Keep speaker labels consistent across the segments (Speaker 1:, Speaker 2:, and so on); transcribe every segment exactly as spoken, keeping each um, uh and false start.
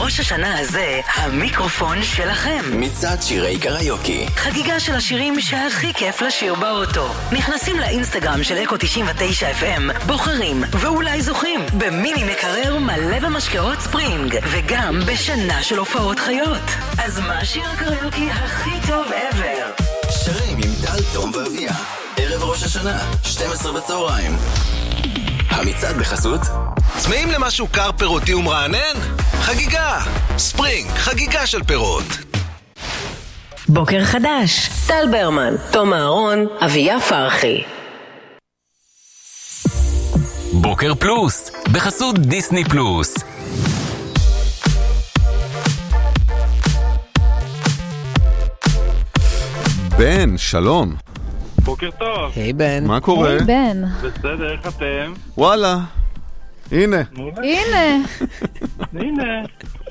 Speaker 1: ראש השנה הזה, המיקרופון שלכם.
Speaker 2: מצעד שירי קריוקי.
Speaker 1: חגיגה של השירים שהכי כיף לשיר באוטו. נכנסים לאינסטגרם של אקו תשעים ותשע אף אם, בוחרים ואולי זוכים במיני מקרר מלא במשקאות ספרינג, וגם בשנה של הופעות חיות. אז מה שיר הקריוקי הכי טוב ever?
Speaker 2: שירים עם טל, תום ואביה. ערב ראש השנה, שתים עשרה בצהריים. המצעד בחסות? צמאים למשהו קר פירותי ומרענן? חגיגה! ספרינג, חגיגה של פירות.
Speaker 1: בוקר חדש, טל ברמן, תום אהרון, אביה פרחי.
Speaker 3: בוקר פלוס, בחסות דיסני פלוס.
Speaker 4: בן, שלום.
Speaker 5: בוקר טוב.
Speaker 6: היי בן.
Speaker 4: מה קורה?
Speaker 7: היי בן.
Speaker 5: בסדר, איך אתם?
Speaker 4: וואלה. הנה.
Speaker 7: הנה.
Speaker 5: הנה.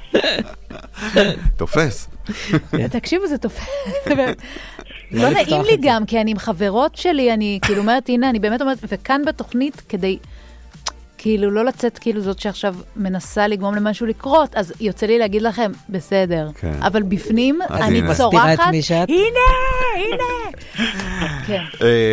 Speaker 4: תופס.
Speaker 7: תקשיבו, זה תופס. לא נעים לי גם, כי אני עם חברות שלי, אני כאילו אומרת, הנה, אני באמת אומרת, וכאן בתוכנית, כדי כאילו לא לצאת כאילו זאת שעכשיו מנסה לגרום למשהו לקרות, אז יוצא לי להגיד לכם, בסדר. אבל בפנים, אני צורחת, הנה, הנה. כן.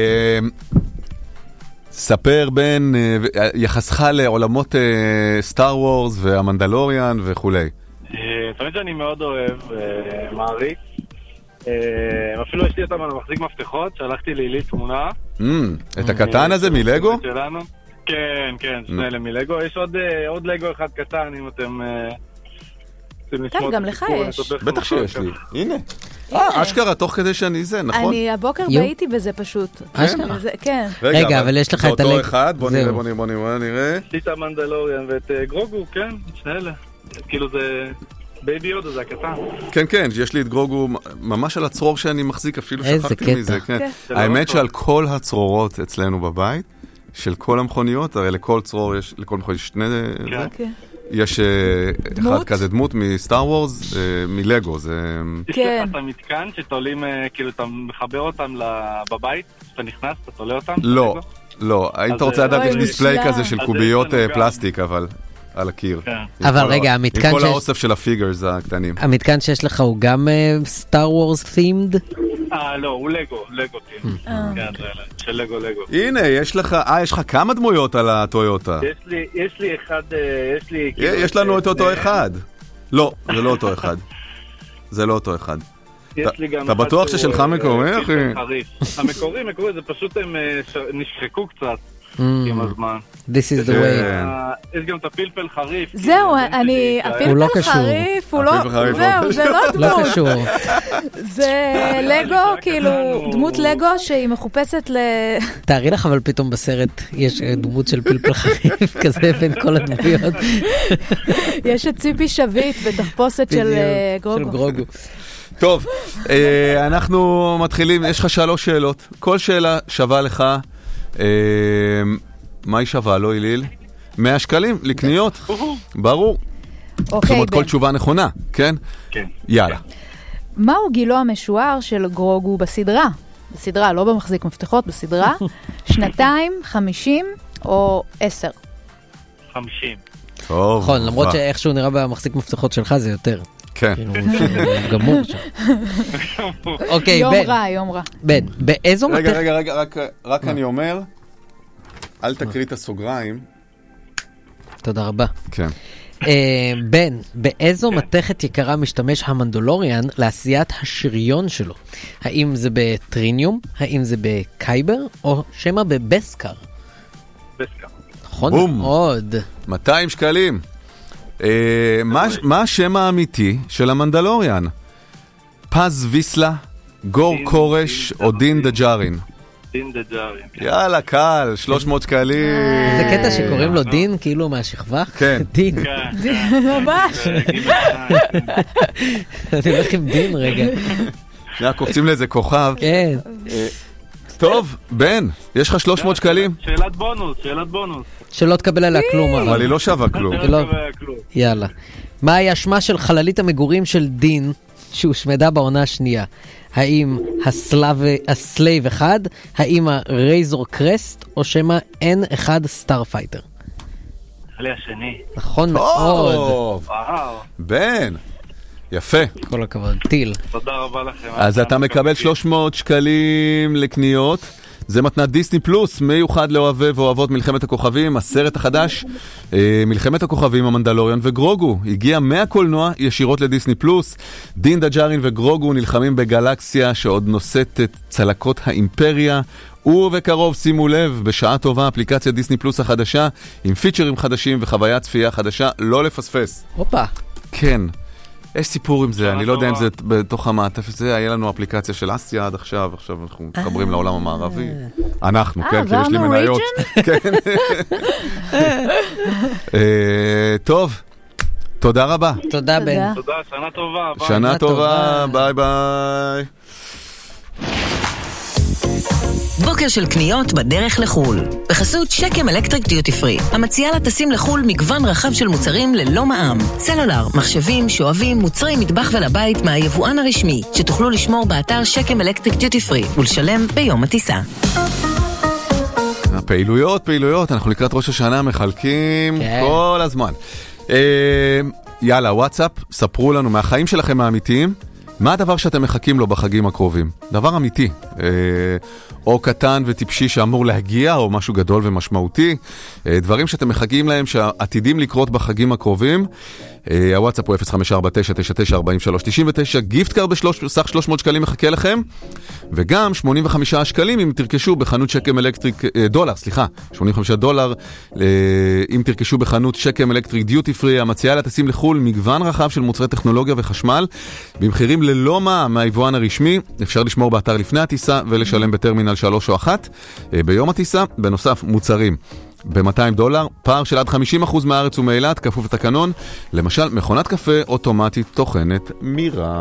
Speaker 4: ספר בן יחסך לעולמות סטאר וורס והמנדלוריאן וכולי.
Speaker 5: תמיד שאני מאוד אוהב, מעריך. אפילו יש לי אותם, אני מחזיק מפתחות, שלחתי לילי תמונה.
Speaker 4: את הקטן הזה מלגו?
Speaker 5: כן, כן, שני אלה מלגו. יש עוד לגו אחד קטן, אם אתם...
Speaker 7: טוב, גם לך יש.
Speaker 4: בטח שיש לי. הנה. אה, אשכרה, תוך כדי שאני זה, נכון?
Speaker 7: אני הבוקר באיתי בזה פשוט.
Speaker 6: אשכרה?
Speaker 7: כן.
Speaker 6: רגע, אבל יש לך את
Speaker 4: הלג... זה אותו אחד, בוא נראה, בוא נראה, בוא נראה.
Speaker 5: יש לי את המנדלוריאן ואת גרוגו, כן, שני אלה. כאילו זה... בייבי יודה, זה הקטן.
Speaker 4: כן, כן, יש לי את גרוגו ממש על הצרור שאני מחזיק, אפילו שכחתי מזה. האמת שעל כל הצרורות אצלנו בבית, של כל המכוניות, הרי לכל צרור יש, לכל מכוניות יש שני... יש אחד כזה דמות מסטאר וורס, מלגו, זה...
Speaker 5: יש לך את המתקן שתולים, כאילו אתה מחבר אותם בבית, שאתה נכנס, אתה תולה אותם?
Speaker 4: לא, לא. אם אתה רוצה לדעת, יש דיספליי כזה של קוביות פלסטיק, אבל על הקיר.
Speaker 6: אבל רגע, המתקן...
Speaker 4: עם כל האוסף של הפיגרס הקטנים.
Speaker 6: המתקן שיש לך הוא גם סטאר וורס תימד?
Speaker 5: אה, לא, הוא לגו, לגו תימד. כן, של לגו, לגו.
Speaker 4: הנה, יש לך, אה, יש לך כמה דמויות על הטויוטה.
Speaker 5: יש לי, יש לי אחד, יש לי...
Speaker 4: יש לנו את אותו אחד. לא, זה לא אותו אחד. זה לא אותו אחד. אתה בטוח ששלך מקורי, אחי?
Speaker 5: המקורי, מקורי, זה פשוט הם נשחקו קצת. עם הזמן.
Speaker 6: This is the way.
Speaker 5: יש גם את הפלפל חריף.
Speaker 7: זהו, אני... הפלפל חריף, הוא לא... זהו, זה לא דמות.
Speaker 6: לא קשור.
Speaker 7: זה לגו, כאילו, דמות לגו שהיא מחופשת ל...
Speaker 6: תארי לך, אבל פתאום בסרט יש דמות של פלפל חריף כזה בין כל הדמויות.
Speaker 7: יש את ציפי שביט בתחפושת של גרוגו.
Speaker 6: של גרוגו.
Speaker 4: טוב, אנחנו מתחילים, יש לך שלוש שאלות. כל שאלה שווה לך... מה היא שווה? לא איליל? מאה שקלים לקניות. ברור. זאת אומרת, כל תשובה נכונה, כן?
Speaker 5: כן.
Speaker 4: יאללה.
Speaker 7: מהו גילו המשוער של גרוגו בסדרה? בסדרה, לא במחזיק מפתחות, בסדרה. שנתיים, חמישים או עשר?
Speaker 5: חמישים.
Speaker 4: טוב.
Speaker 6: נכון, למרות שאיכשהו נראה במחזיק מפתחות שלך זה יותר.
Speaker 4: כן.
Speaker 6: גמור שם. אוקיי, בן.
Speaker 7: יום רע, יום רע.
Speaker 6: בן, באיזו מתכת...
Speaker 4: רגע, רגע, רגע, רק אני אומר, אל תקריא את הסוגריים.
Speaker 6: תודה רבה.
Speaker 4: כן.
Speaker 6: בן, באיזו מתכת יקרה משתמש המנדלוריאן לעשיית השריון שלו? האם זה בטריניום, האם זה בקייבר, או שמה בבסקר?
Speaker 5: בסקר.
Speaker 6: נכון מאוד.
Speaker 4: מאתיים שקלים. מה השם האמיתי של המנדלוריאן? פז ויסלה, גור קורש או דין דג'ארין?
Speaker 5: דין דג'ארין.
Speaker 4: יאללה, קל, שלוש מאות שקלים.
Speaker 6: זה קטע שקוראים לו דין, כאילו מהשכבה?
Speaker 4: כן.
Speaker 6: דין.
Speaker 7: ממש.
Speaker 6: אני הולך עם דין רגע.
Speaker 4: שנייה, קופצים לאיזה כוכב.
Speaker 6: כן.
Speaker 4: טוב, בן, יש לך שלוש מאות שקלים?
Speaker 5: שאלת בונוס, שאלת בונוס.
Speaker 6: שלא תקבל עליה כלום.
Speaker 4: אבל היא לא שווה כלום.
Speaker 6: יאללה. מה היה שמה של חללית המגורים של דין שהושמדה בעונה השנייה? האם הסלייב אחד, האם הרייזור קרסט, או שמה אן אחד סטארפייטר?
Speaker 5: חלי השני.
Speaker 6: נכון מאוד.
Speaker 5: וואו.
Speaker 4: בן. יפה.
Speaker 6: כל הכבוד, טיל.
Speaker 5: תודה רבה לכם.
Speaker 4: אז אתה מקבל שלוש מאות שקלים לקניות. זה מתנת דיסני פלוס, מיוחד לאוהבי ואוהבות מלחמת הכוכבים, הסרט החדש, מלחמת הכוכבים, המנדלוריון וגרוגו. הגיע מהקולנוע ישירות לדיסני פלוס. דין דג'ארין וגרוגו נלחמים בגלקסיה שעוד נושאת את צלקות האימפריה. ובקרוב, שימו לב, בשעה טובה, אפליקציה דיסני פלוס החדשה, עם פיצ'רים חדשים וחוויית צפייה חדשה, לא לפספס.
Speaker 6: הופה.
Speaker 4: כן. יש סיפור עם זה, אני לא יודע אם זה בתוך המעטפת זה, היה לנו אפליקציה של אסיה עד עכשיו, עכשיו אנחנו מתחברים לעולם המערבי. אנחנו, כן, כי יש לי מניות. טוב, תודה רבה.
Speaker 6: תודה בן.
Speaker 5: תודה, שנה טובה.
Speaker 4: שנה טובה, ביי ביי.
Speaker 1: בוקר של קניות בדרך לחול. בחסות שקם אלקטריק דיוטי פרי, המציעה לטסים לחול מגוון רחב של מוצרים ללא מע"מ. סלולר, מחשבים, שואבים, מוצרי מטבח ולבית מהיבואן הרשמי, שתוכלו לשמור באתר שקם אלקטריק דיוטי פרי ולשלם ביום הטיסה.
Speaker 4: הפעילויות, פעילויות, אנחנו לקראת ראש השנה מחלקים כל הזמן. יאללה, וואטסאפ, ספרו לנו מהחיים שלכם האמיתיים, מה הדבר שאתם מחכים לו בחגים הקרובים? דבר אמיתי. או קטן וטיפשי שאמור להגיע, או משהו גדול ומשמעותי. דברים שאתם מחכים להם שעתידים לקרות בחגים הקרובים. הוואטסאפ הוא אפס חמש ארבע תשע תשע תשע ארבע שלוש תשע תשע, גיפט קארד בסך שלוש מאות שקלים מחכה לכם, וגם שמונים וחמישה שקלים אם תרכשו בחנות שקם אלקטריק, דולר, סליחה, שמונים וחמישה דולר, אם תרכשו בחנות שקם אלקטריק דיוטי פרי, המציעה לטסים לחול מגוון רחב של מוצרי טכנולוגיה וחשמל, במחירים ללא מע"מ מהיבואן הרשמי, אפשר לשמור באתר לפני הטיסה ולשלם בטרמינל שלוש או אחת ביום הטיסה, בנוסף מוצרים ב-מאתיים דולר, פער של עד חמישים אחוז מהארץ ומאילת, כפוף לתקנון, למשל מכונת קפה אוטומטית טוחנת מירה.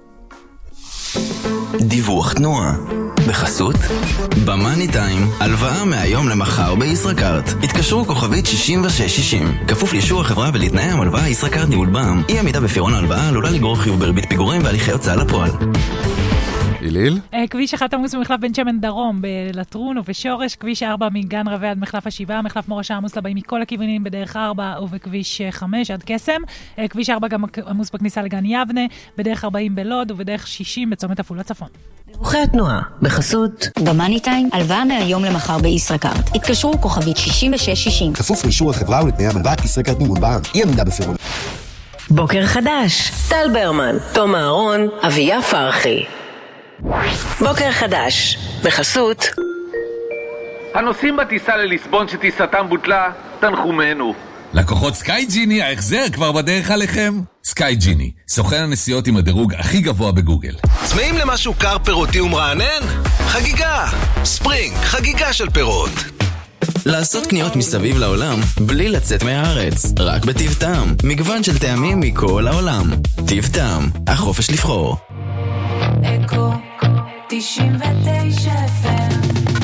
Speaker 2: דיווח תנועה בחסות במאני טיים, הלוואה מהיום למחר בישראכרט. התקשרו כוכבית שישים ושש שישים, כפוף לאישור החברה ולתנאי המלוואה. ישראכרט ניהול בע"מ, אי עמידה בפירעון ההלוואה עלולה לגרור חיוב בריבית פיגורים והליכי הוצאה לפועל.
Speaker 4: איליל?
Speaker 8: כביש אחד עמוס במחלף בן שמן דרום בלטרון ובשורש, כביש ארבע מגן רבי עד מחלף השבעה, מחלף מורשה עמוס לבאים מכל הכיוונים בדרך ארבע ובכביש חמש עד קסם, כביש ארבע גם עמוס בכניסה לגן יבנה, בדרך ארבעים בלוד ובדרך שישים בצומת עפולה צפון.
Speaker 1: דיווחי התנועה בחסות
Speaker 9: במאני טיים, הלוואה מהיום למחר בישראכרט. התקשרו כוכבית שישים ושש שישים,
Speaker 10: כפוף לאישור החברה ולתנאי המלווה. ישראכרט ניהול בע"מ, אי עמידה בפירעון.
Speaker 1: בוקר חדש, טל ברמן, תום אהרון, אביה פרחי. בוקר חדש, בחסות
Speaker 3: הנוסעים בטיסה לליסבון שטיסתם בוטלה, תנחומנו. לקוחות סקאי ג'יני, ההחזר כבר בדרך עליכם. סקאי ג'יני, סוכן הנסיעות עם הדירוג הכי גבוה בגוגל.
Speaker 2: צמאים למשהו קר פירותי ומרענן? חגיגה! ספרינג, חגיגה של פירות. לעשות קניות מסביב לעולם בלי לצאת מהארץ, רק בטיב טעם, מגוון של טעמים מכל העולם. טיב טעם, החופש לבחור.
Speaker 11: אקו תשעים ותשע אף אם.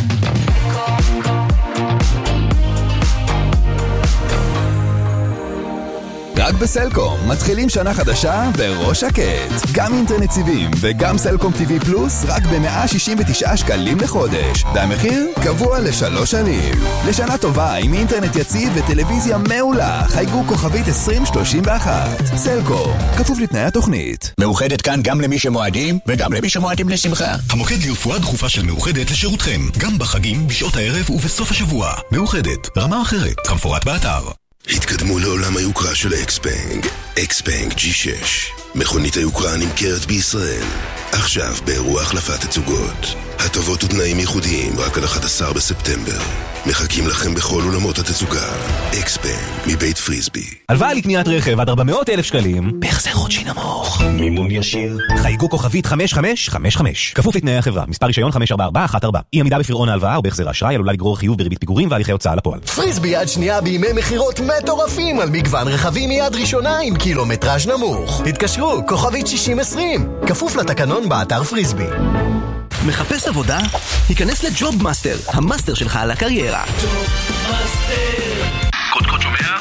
Speaker 12: רק בסלקום מתחילים שנה חדשה בראש שקט. גם אינטרנט סיבים וגם סלקום טיווי פלוס רק ב-מאה שישים ותשעה שקלים לחודש. והמחיר קבוע לשלוש שנים. לשנה טובה עם אינטרנט יציב וטלוויזיה מעולה. חייגו כוכבית עשרים שלושים ואחת. סלקום, כפוף לתנאי התוכנית.
Speaker 13: מאוחדת כאן גם למי שמועדים וגם למי שמועדים לשמחה.
Speaker 14: המוקד לרפואה דחופה של מאוחדת לשירותכם, גם בחגים, בשעות הערב ובסוף השבוע. מאוחדת, רמה אחרת, כמפורט באתר.
Speaker 15: התקדמו לעולם היוקרה של אקסבנק. אקסבנק ג'י שש. מכונית היוקרה נמכרת בישראל. עכשיו באירוע החלפת תצוגות. הטובות ותנאים ייחודיים רק על אחד עשר בספטמבר. מחכים לכם בכל עולמות התצוגה. אקסבנק מבית פריסבי.
Speaker 16: הלוואה לקניית רכב עד ארבע מאות אלף שקלים. בהחזר חודשי נמוך.
Speaker 13: מימון ישיר.
Speaker 16: חייגו כוכבית חמש חמש חמש חמש. כפוף לתנאי החברה. מספר רישיון חמש ארבע ארבע אחת ארבע. אי עמידה בפירעון ההלוואה או בהחזר האשראי עלולה לגרור חיוב בריבית פיגורים והליכי הוצאה לפועל.
Speaker 17: פריסבי יד שנייה בימי מחירות מטורפים על מגוון רכבים מיד ראשונה עם קילומטראז' נמוך. התקשרו כוכבית שישים עשרים. כפוף לתקנון באתר פריסבי.
Speaker 18: מחפש עבודה? היכנס לג'וב מאסטר, המאסטר שלך על הקריירה.
Speaker 2: קוד קוד שומע?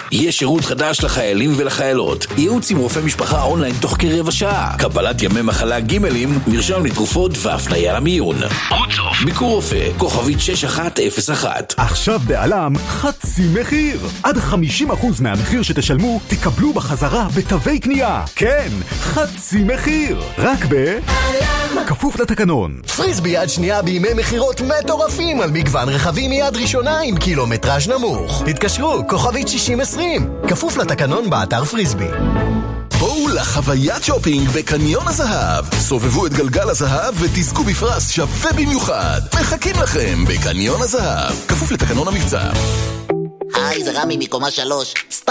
Speaker 2: יש שירות חדש לחיילים ולחיילות. ייעוץ עם רופא משפחה אונליין תוך כרבע שעה. קבלת ימי מחלה גימלים, מרשם לתרופות והפניה למיון. רוצוף, ביקור רופא, כוכבית שש אחת אפס אחת.
Speaker 19: עכשיו בעלם חצי מחיר. עד חמישים אחוז מהמחיר שתשלמו תקבלו בחזרה בתווי קנייה. כן, חצי מחיר. רק ב... כפוף לתקנון.
Speaker 17: פריסבי יד שנייה בימי מחירות מטורפים על מגוון רכבים מיד ראשונה עם קילומטראז' נמוך. התקשרו, כוכבית שישים עשרים. כפוף לתקנון באתר פריסבי.
Speaker 14: בואו לחוויית שופינג בקניון הזהב. סובבו את גלגל הזהב ותזכו בפרס שווה במיוחד. מחכים לכם בקניון הזהב. כפוף לתקנון המבצע.
Speaker 20: היי, זה רמי מקומה שלוש.